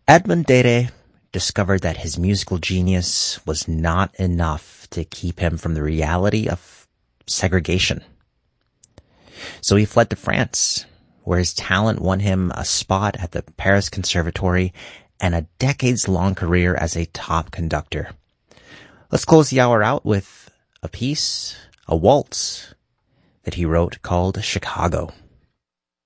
Edmund Dede discovered that his musical genius was not enough to keep him from the reality of segregation. So he fled to France, where his talent won him a spot at the Paris Conservatory and a decades-long career as a top conductor. Let's close the hour out with a waltz that he wrote called Chicago.